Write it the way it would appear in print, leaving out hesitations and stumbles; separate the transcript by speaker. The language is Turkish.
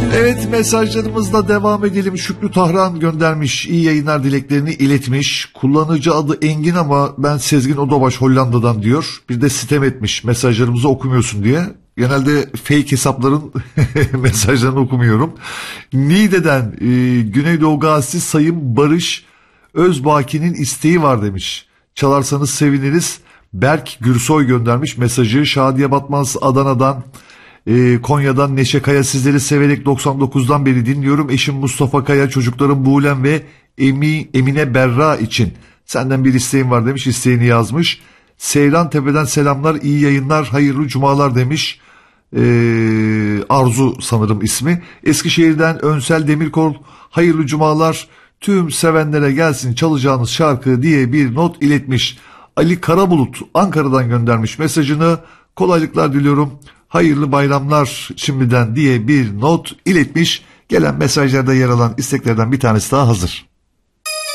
Speaker 1: Evet, mesajlarımızla devam edelim. Şükrü Tahran göndermiş, iyi yayınlar dileklerini iletmiş. Kullanıcı adı Engin ama ben Sezgin Odabaş Hollanda'dan diyor. Bir de sitem etmiş, mesajlarımızı okumuyorsun diye. Genelde fake hesapların mesajlarını okumuyorum. Niğde'den Güneydoğu Gazisi Sayın Barış Özbaki'nin isteği var demiş. Çalarsanız seviniriz. Berk Gürsoy göndermiş mesajı. Şadiye Batmaz Adana'dan, Konya'dan Neşe Kaya, sizleri severek 99'dan beri dinliyorum. Eşim Mustafa Kaya, çocuklarım Buğlem ve Emine Berra için senden bir isteğim var demiş. İsteğini yazmış. Seyran Tepe'den selamlar, iyi yayınlar, hayırlı cumalar demiş. Arzu sanırım ismi. Eskişehir'den Önsel Demirkol, hayırlı cumalar, tüm sevenlere gelsin çalacağınız şarkı diye bir not iletmiş. Ali Karabulut Ankara'dan göndermiş mesajını. Kolaylıklar diliyorum, hayırlı bayramlar şimdiden diye bir not iletmiş. Gelen mesajlarda yer alan isteklerden bir tanesi daha hazır.